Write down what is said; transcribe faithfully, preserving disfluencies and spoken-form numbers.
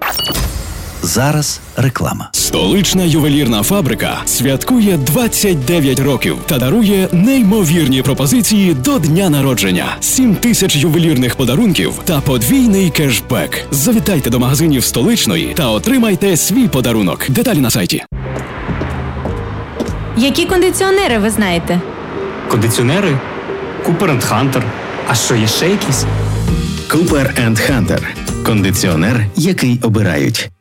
Зараз реклама. Столична ювелірна фабрика святкує двадцять дев'ять років та дарує неймовірні пропозиції до дня народження. сім тисяч ювелірних подарунків та подвійний кешбек. Завітайте до магазинів Столичної та отримайте свій подарунок. Деталі на сайті. Які кондиціонери ви знаєте? Кондиціонери? Купер енд Хантер. А що, є ще якісь? Купер енд Хантер. Кондиціонер, який обирають.